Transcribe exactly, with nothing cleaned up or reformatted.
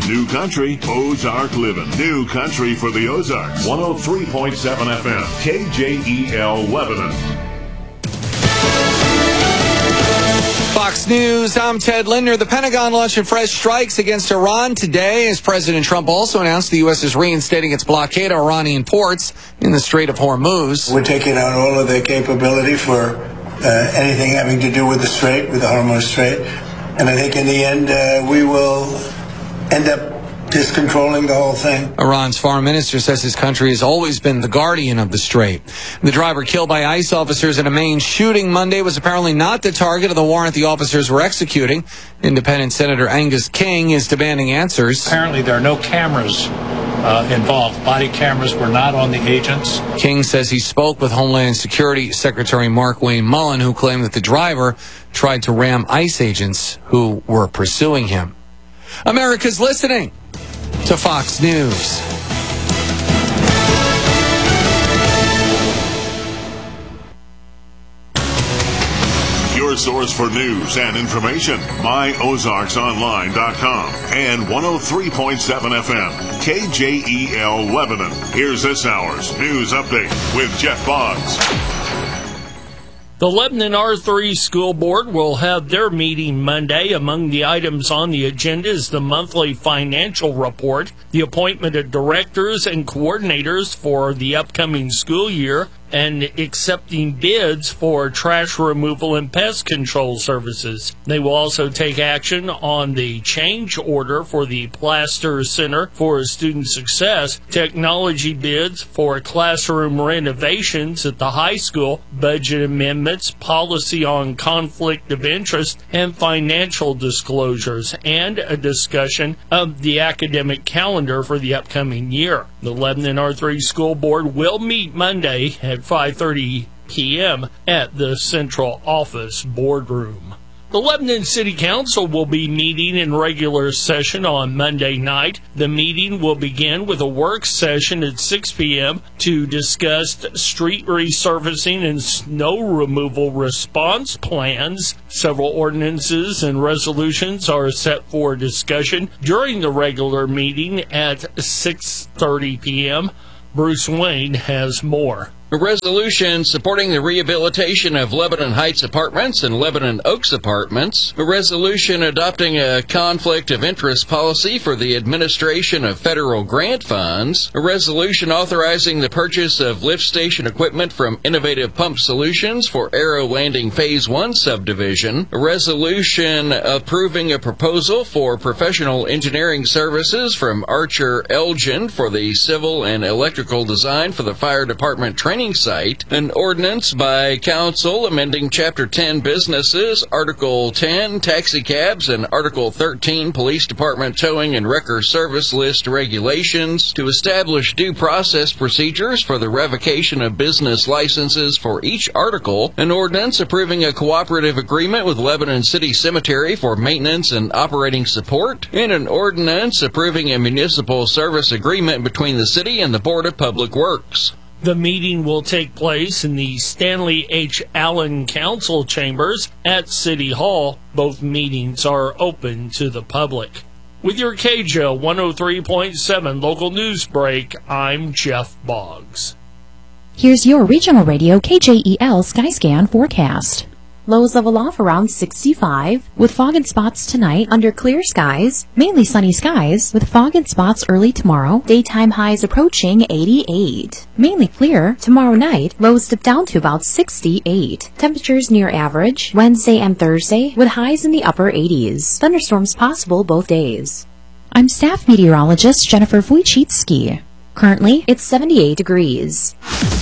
New Country, Ozark Living. New Country for the Ozarks. one oh three point seven F M, K J E L Lebanon. Fox News, I'm Ted Linder. The Pentagon launching fresh strikes against Iran today as President Trump also announced the U S is reinstating its blockade of Iranian ports in the Strait of Hormuz. We're taking out all of their capability for uh, anything having to do with the Strait, with the Hormuz Strait. And I think in the end, uh, we will end up just controlling the whole thing. Iran's foreign minister says his country has always been the guardian of the strait. The driver killed by ICE officers in a Maine shooting Monday was apparently not the target of the warrant the officers were executing. Independent Senator Angus King is demanding answers. Apparently there are no cameras uh, involved. Body cameras were not on the agents. King says he spoke with Homeland Security Secretary Mark Wayne Mullen, who claimed that the driver tried to ram ICE agents who were pursuing him. America's listening to Fox News. Your source for news and information, my ozarks online dot com and one oh three point seven F M, K J E L Lebanon. Here's this hour's news update with Jeff Boggs. The Lebanon R three School Board will have their meeting Monday. Among the items on the agenda is the monthly financial report, the appointment of directors and coordinators for the upcoming school year, and accepting bids for trash removal and pest control services. They will also take action on the change order for the Plaster Center for Student Success, technology bids for classroom renovations at the high school, budget amendments, policy on conflict of interest, and financial disclosures, and a discussion of the academic calendar for the upcoming year. The Lebanon R three School Board will meet Monday at five thirty p.m. at the Central Office Boardroom. The Lebanon City Council will be meeting in regular session on Monday night. The meeting will begin with a work session at six p.m. to discuss street resurfacing and snow removal response plans. Several ordinances and resolutions are set for discussion during the regular meeting at six thirty p.m. Bruce Wayne has more. A resolution supporting the rehabilitation of Lebanon Heights Apartments and Lebanon Oaks Apartments. A resolution adopting a conflict of interest policy for the administration of federal grant funds. A resolution authorizing the purchase of lift station equipment from Innovative Pump Solutions for Arrow Landing Phase one subdivision. A resolution approving a proposal for professional engineering services from Archer Elgin for the civil and electrical design for the fire department training site. An ordinance by council amending Chapter ten businesses, Article ten taxi cabs, and Article thirteen police department towing and wrecker service list regulations to establish due process procedures for the revocation of business licenses for each article. An ordinance approving a cooperative agreement with Lebanon City Cemetery for maintenance and operating support. And an ordinance approving a municipal service agreement between the city and the Board of Public Works. The meeting will take place in the Stanley H. Allen Council Chambers at City Hall. Both meetings are open to the public. With your K J O one oh three point seven local news break, I'm Jeff Boggs. Here's your regional radio K J E L Skyscan forecast. Lows level off around sixty-five, with fog and spots tonight under clear skies, mainly sunny skies, with fog and spots early tomorrow, daytime highs approaching eighty-eight. Mainly clear, tomorrow night, lows dip down to about sixty-eight. Temperatures near average, Wednesday and Thursday, with highs in the upper eighties. Thunderstorms possible both days. I'm staff meteorologist Jennifer Wojcicki. Currently, it's seventy-eight degrees.